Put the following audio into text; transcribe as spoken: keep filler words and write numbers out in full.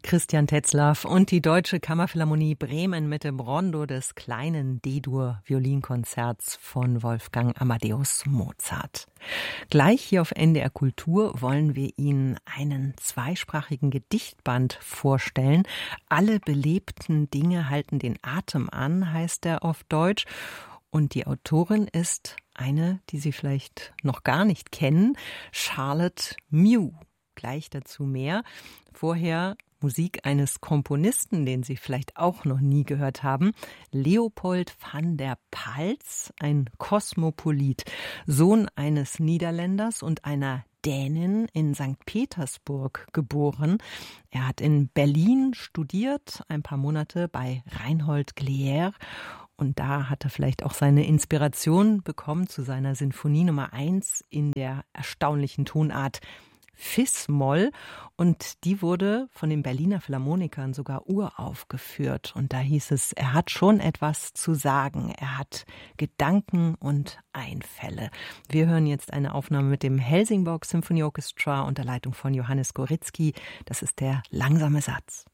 Christian Tetzlaff und die Deutsche Kammerphilharmonie Bremen mit dem Rondo des kleinen D-Dur-Violinkonzerts von Wolfgang Amadeus Mozart. Gleich hier auf N D R Kultur wollen wir Ihnen einen zweisprachigen Gedichtband vorstellen. Alle belebten Dinge halten den Atem an, heißt er auf Deutsch. Und die Autorin ist eine, die Sie vielleicht noch gar nicht kennen, Charlotte Mew. Gleich dazu mehr. Vorher Musik eines Komponisten, den Sie vielleicht auch noch nie gehört haben. Leopold van der Pals, ein Kosmopolit, Sohn eines Niederländers und einer Dänin, in Sankt Petersburg geboren. Er hat in Berlin studiert, ein paar Monate bei Reinhold Glier. Und da hat er vielleicht auch seine Inspiration bekommen zu seiner Sinfonie Nummer eins in der erstaunlichen Tonart Fis-Moll. Und die wurde von den Berliner Philharmonikern sogar uraufgeführt. Und da hieß es, er hat schon etwas zu sagen. Er hat Gedanken und Einfälle. Wir hören jetzt eine Aufnahme mit dem Helsingborg Symphony Orchestra unter Leitung von Johannes Goritzky. Das ist der langsame Satz.